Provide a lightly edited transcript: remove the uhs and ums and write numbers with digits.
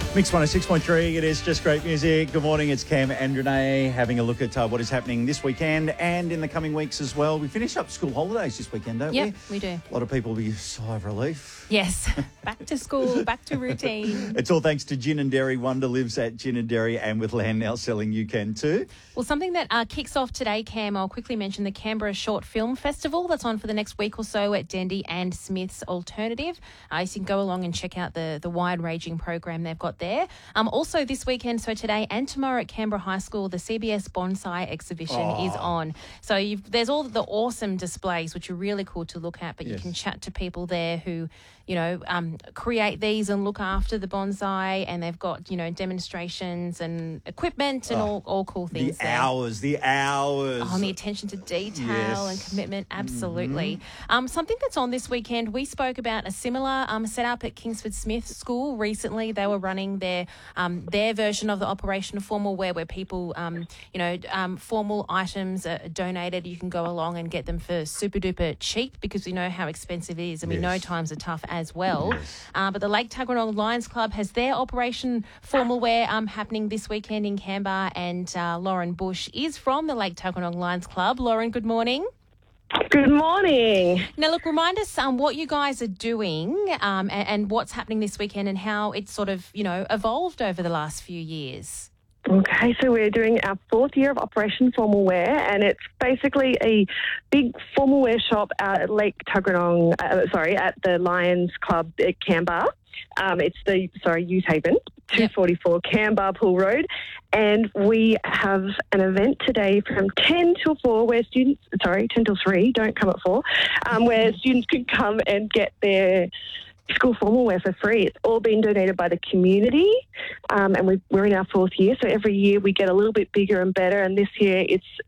Mix 106.3, it is just great music. Good morning, it's Cam and Renee having a look at what is happening this weekend and in the coming weeks as well. We finish up school holidays this weekend, don't we? Yep, we do. A lot of people will be a sigh of relief. Yes, back to school, back to routine. It's all thanks to Gin and Dairy. Wonder lives at Gin and Dairy, and with land now selling, you can too. Well, something that kicks off today, Cam, I'll quickly mention the Canberra Short Film Festival that's on for the next week or so at Dendy and Smith's Alternative. So you can go along and check out the wide-ranging program they've got there. Also this weekend, so today and tomorrow at Canberra High School, the CBS Bonsai exhibition is on. So there's all the awesome displays, which are really cool to look at, but you can chat to people there who, create these and look after the bonsai, and they've got, demonstrations and equipment and all cool things. The hours. Oh, and the attention to detail and commitment, absolutely. Something that's on this weekend, we spoke about a similar setup at Kingsford Smith School recently. They were running their version of the Operation Formal Wear, where people, formal items are donated. You can go along and get them for super duper cheap because we know how expensive it is, and we know times are tough as well. But the Lake Tuggeranong Lions Club has their Operation Formal Wear happening this weekend in Canberra, and Lauren Bush is from the Lake Tuggeranong Lions Club. Lauren, good morning. Good morning. Now, look, remind us what you guys are doing and what's happening this weekend and how it's sort of, evolved over the last few years. Okay, so we're doing our fourth year of Operation Formal Wear, and it's basically a big formal wear shop out at Lake Tuggeranong, at the Lions Club at Canberra. It's Youth Haven, 244 Canberra Pool Road. And we have an event today from 10 till 4 where 10 till 3, don't come at 4, where students can come and get their school formal wear for free. It's all been donated by the community, and we're in our fourth year, so every year we get a little bit bigger and better, and this year it's